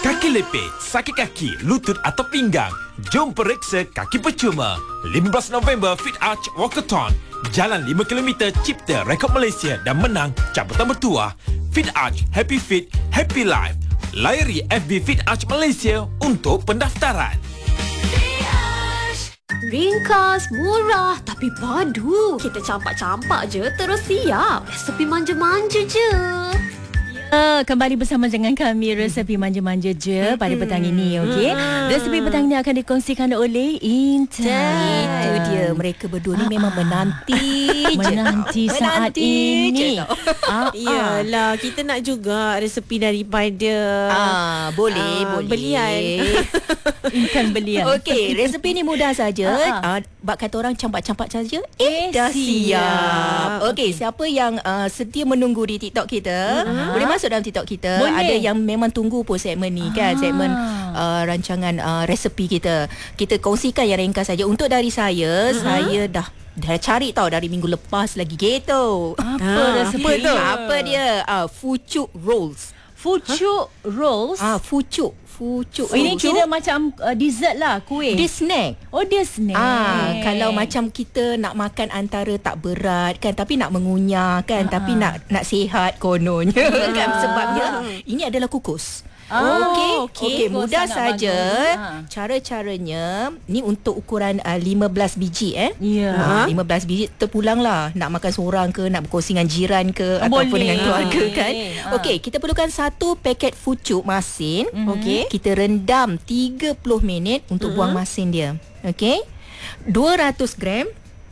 Kaki lepit, sakit kaki, lutut atau pinggang? Jom periksa kaki percuma. 15 November Fit Arch Walkathon. Jalan 5 km cipta rekod Malaysia dan menang cabutan bertuah. Fit Arch, Happy Fit, Happy Life. Layari FB Fit Arch Malaysia untuk pendaftaran. Ringkas, murah tapi padu. Kita campak-campak je terus siap. Resepi manja-manja je. Kembali bersama dengan kami Resepi Manja-Manja je pada petang ini, okey. Resepi petang ini akan dikongsikan oleh Intan. Itu dia, mereka berdua ni memang menanti saat ini. Iyalah, kita nak juga resepi daripada boleh belian. Intan belian. Okey, resepi ni mudah saja. Bak kata orang campak-campak saja, dah siap. Okey, siapa yang setia menunggu di TikTok kita, boleh masuk dalam TikTok kita. Boleh. Ada yang memang tunggu pun segmen ni kan, segmen rancangan resepi kita. Kita kongsikan yang ringkas saja. Untuk dari saya, saya dah cari tahu dari minggu lepas lagi gitu. Apa resepi? Apa dia? Fucuk rolls. Fucuk rolls. Fucuk. Ini kira macam dessert lah, kuih. Dia snack. Oh, dia snack. Kalau macam kita nak makan antara tak berat kan, tapi nak mengunyah kan, tapi nak sihat kononnya kan, sebabnya ini adalah kukus. Okey, mudah saja. Cara-caranya ni untuk ukuran 15 biji 15 biji terpulang lah. Nak makan seorang ke, nak berkongsi dengan jiran ke, ataupun dengan keluarga kan. Okey, kita perlukan 1 paket fucuk masin. Okey, kita rendam 30 minit untuk buang masin dia. Okey, 200 gram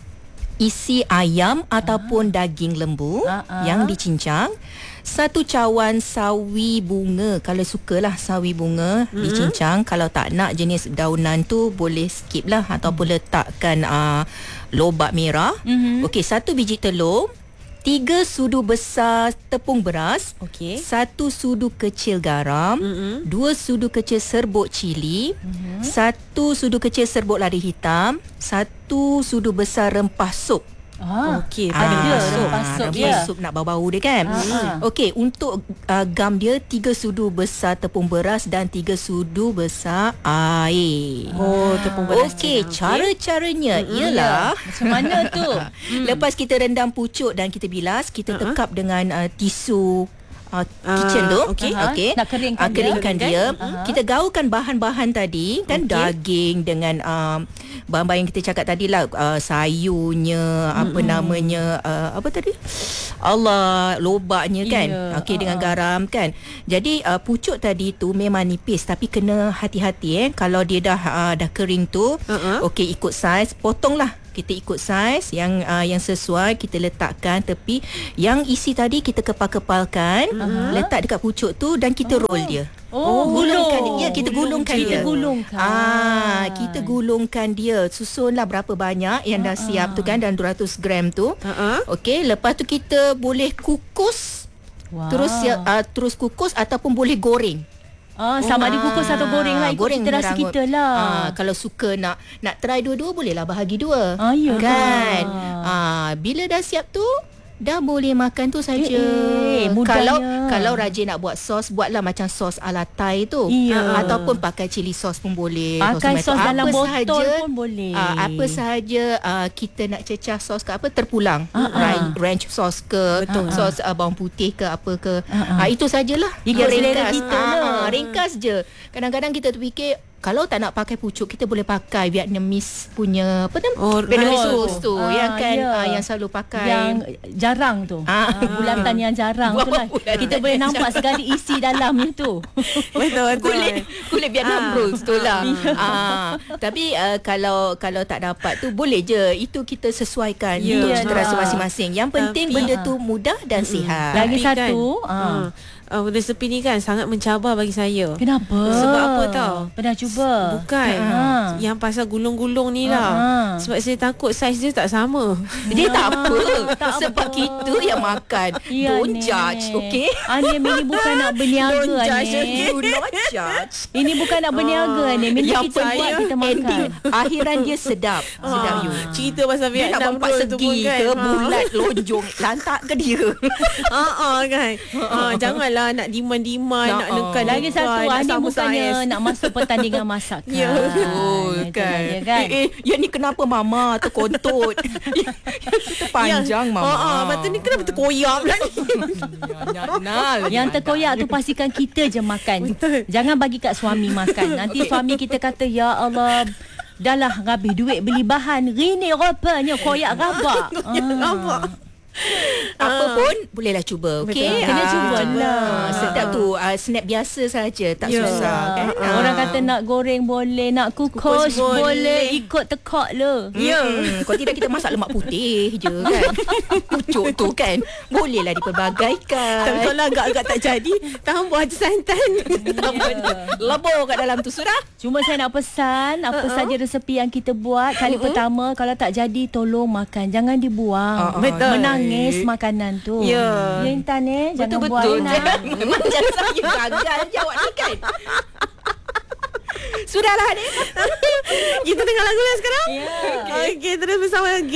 isi ayam ataupun daging lembu yang dicincang. 1 cawan sawi bunga, kalau sukalah sawi bunga dicincang. Kalau tak nak jenis daunan tu boleh skip lah, ataupun letakkan lobak merah. Okey, 1 biji telur, 3 sudu besar tepung beras, 1 sudu kecil garam, 2 sudu kecil serbuk cili, 1 sudu kecil serbuk lada hitam, 1 sudu besar rempah sup. Okey, ada rempah sup nak bau-bau dia kan. Okey, untuk gam dia 3 sudu besar tepung beras dan 3 sudu besar air. Tepung beras. Okey, cara-caranya ialah macam mana tu? Lepas kita rendam pucuk dan kita bilas, kita tekap dengan tisu kitchen tu. Okey. Nak keringkan dia. Kita gaulkan bahan-bahan tadi kan, daging dengan bahan-bahan yang kita cakap tadi lah, sayurnya, apa namanya, apa tadi? Lobaknya kan. Okey, dengan garam kan. Jadi pucuk tadi tu memang nipis, tapi kena hati-hati kalau dia dah kering tu. Okey, ikut saiz, potonglah. Kita ikut saiz yang sesuai, kita letakkan tepi. Yang isi tadi kita kepal-kepalkan, letak dekat pucuk tu dan kita roll dia. Gulungkan dia. Kita gulungkan dia. Kita gulungkan dia. Susunlah berapa banyak yang dah siap tu kan, dan 200 gram tu. Okey, lepas tu kita boleh kukus. Terus kukus ataupun boleh goreng. Sama ada kukus atau goreng lah, ikut kita rasa kita lah. Kalau suka nak try dua-dua, bolehlah bahagi dua. Kan. Bila dah siap tu, dah boleh makan tu saja. Kalau rajin nak buat sos, buatlah macam sos ala Thai tu. Ataupun pakai chili sos pun boleh. Pakai sos dalam botol pun boleh. Apa sahaja kita nak cecah sos ke apa, terpulang. Ranch sos ke, sos bawang putih ke apa ke. Itu sajalah. Ikut selera kita lah. Ringkas je. Kadang-kadang kita terfikir, kalau tak nak pakai pucuk, kita boleh pakai Vietnamese punya apa nama? Vietnamese rolls tu, yang kan yang selalu pakai, yang jarang tu. Bulatan yang jarang tu lah. Kita boleh nampak segala isi dalamnya tu. Betul. Kulit Vietnam rolls tu lah. Tapi kalau tak dapat tu, boleh je. Itu kita sesuaikan untuk cita rasa masing-masing. Yang penting benda tu mudah dan sihat. Lagi satu, resepi ni kan sangat mencabar bagi saya. Kenapa? Sebab apa tau? Pernah cuba? Bukan. Yang pasal gulung-gulung ni lah. Sebab saya takut saiz dia tak sama. Dia tak apa. Sebab kita yang makan. Don't judge, okay? Ini bukan nak berniaga. Don't judge. Do not judge. Ini bukan nak berniaga ni. Minta kita buat, kita makan. Akhiran dia sedap. Sedap you. Cerita pasal Vietnam roll tu pun kan. Bulat, lonjong, lantak ke dia? Kan. Janganlah lah, nak demand, nak nekan. Lagi satu, ni bukannya nak masuk pertandingan masakan. Ya, kan. kan? Ya ni kenapa mama terkontot? Terpanjang mama. Lepas tu ni kenapa terkoyak pula ni? Yang terkoyak tu pastikan kita je makan. Betul. Jangan bagi kat suami makan. Nanti suami kita kata, ya Allah, dah lah habis duit beli bahan. Rini rupanya koyak rabak. Apa pun bolehlah cuba. Okey, Kena cuba lah. Sedap tu. Snap biasa saja, tak susah kan. Orang kata nak goreng boleh, nak kukus boleh, ikut tekak le. Kalau tidak kita masak lemak putih je kan. Pucuk tu kan bolehlah diperbagaikan. Tapi kalau agak-agak tak jadi, tambah je santan. Lebur kat dalam tu sudah. Cuma saya nak pesan, apa saja resepi yang kita buat kali pertama, kalau tak jadi tolong makan, jangan dibuang. Betul. Menangis makanan tu. Ya. Intan jangan buat Betul-betul. nak. Memang saya gagal jawab ni kan. Sudahlah ni. Kita dengar lagu lah sekarang. Okey, terus bersama